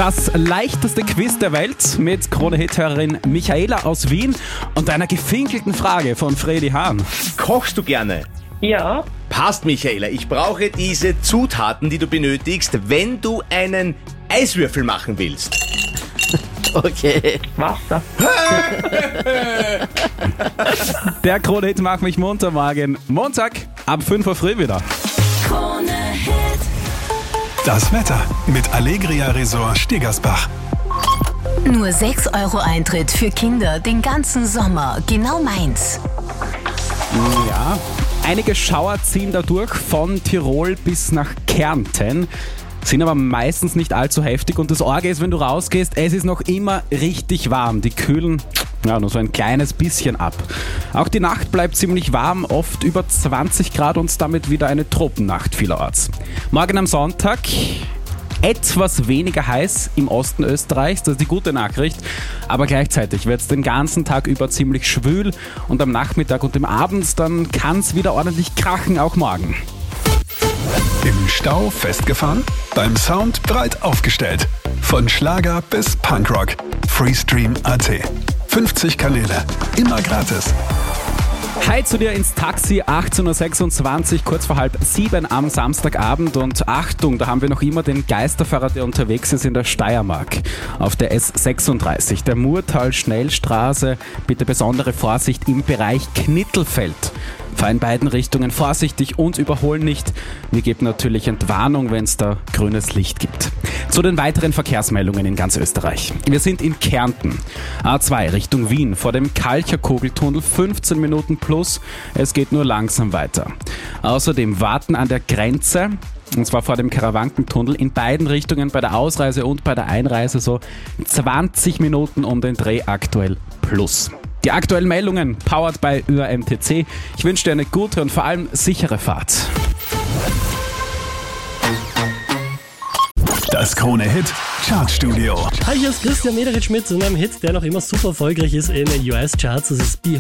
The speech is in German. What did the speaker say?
Das leichteste Quiz der Welt mit Krone-Hit-Hörerin Michaela aus Wien und einer gefinkelten Frage von Fredi Hahn. Kochst du gerne? Ja, Passt, Michaela. Ich brauche diese Zutaten, die du benötigst, wenn du einen Eiswürfel machen willst. Okay. Wasser. Der Krone-Hit macht mich munter morgen. Montag ab 5 Uhr früh wieder. Das Wetter mit Allegria Resort Stegersbach. Nur 6 € Eintritt für Kinder den ganzen Sommer. Genau meins. Ja, einige Schauer ziehen da durch von Tirol bis nach Kärnten. Sind aber meistens nicht allzu heftig und das Orge ist, wenn du rausgehst, es ist noch immer richtig warm. Die kühlen nur so ein kleines bisschen ab. Auch die Nacht bleibt ziemlich warm, oft über 20 Grad und damit wieder eine Tropennacht vielerorts. Morgen am Sonntag etwas weniger heiß im Osten Österreichs, das ist die gute Nachricht, aber gleichzeitig wird es den ganzen Tag über ziemlich schwül und am Nachmittag und im Abend dann kann es wieder ordentlich krachen, auch morgen. Im Stau festgefahren? Beim Sound breit aufgestellt. Von Schlager bis Punkrock. Freestream.at. 50 Kanäle. Immer gratis. Hi zu dir ins Taxi, 18.26 Uhr, kurz vor 6:30 am Samstagabend und Achtung, da haben wir noch immer den Geisterfahrer, der unterwegs ist in der Steiermark. Auf der S36, der Murtal-Schnellstraße, bitte besondere Vorsicht im Bereich Knittelfeld. Fahr in beiden Richtungen vorsichtig und überholen nicht. Wir geben natürlich Entwarnung, wenn es da grünes Licht gibt. Zu den weiteren Verkehrsmeldungen in ganz Österreich. Wir sind in Kärnten. A2 Richtung Wien vor dem Kalcherkogeltunnel 15 Minuten plus. Es geht nur langsam weiter. Außerdem warten an der Grenze, und zwar vor dem Karawankentunnel, in beiden Richtungen bei der Ausreise und bei der Einreise so 20 Minuten um den Dreh aktuell plus. Die aktuellen Meldungen, powered by ÖAMTC. Ich wünsche dir eine gute und vor allem sichere Fahrt. Das Krone-Hit Chartstudio. Hi, hier ist Christian Mederitsch mit einem Hit, der noch immer super erfolgreich ist in den US-Charts. Das ist Be